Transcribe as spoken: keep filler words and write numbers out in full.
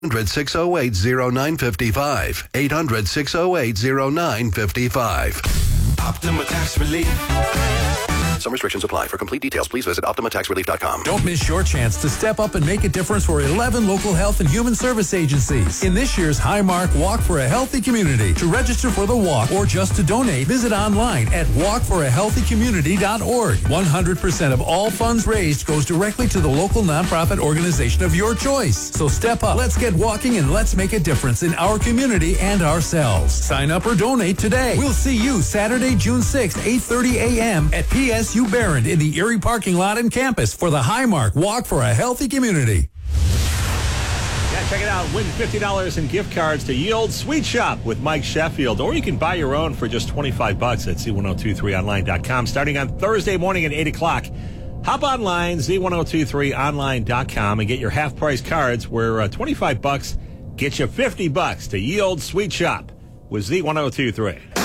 eight hundred, six oh eight, oh nine five five. eight hundred, six oh eight, oh nine five five. Optima Tax Relief. Some restrictions apply. For complete details, please visit Optima Tax Relief dot com. Don't miss your chance to step up and make a difference for eleven local health and human service agencies in this year's Highmark Walk for a Healthy Community. To register for the walk or just to donate, visit online at walk for a healthy community dot org. one hundred percent of all funds raised goes directly to the local nonprofit organization of your choice. So step up, let's get walking, and let's make a difference in our community and ourselves. Sign up or donate today. We'll see you Saturday, June sixth, eight thirty a.m. at P S U Barron in the Erie parking lot and campus for the Highmark Walk for a Healthy Community. Yeah, check it out. Win fifty dollars in gift cards to Ye Olde Sweet Shop with Mike Sheffield. Or you can buy your own for just twenty-five bucks at Z ten twenty-three online dot com starting on Thursday morning at eight o'clock. Hop online, Z ten twenty-three online dot com, and get your half-price cards where uh, twenty-five bucks gets you fifty bucks to Ye Olde Sweet Shop with Z ten twenty-three.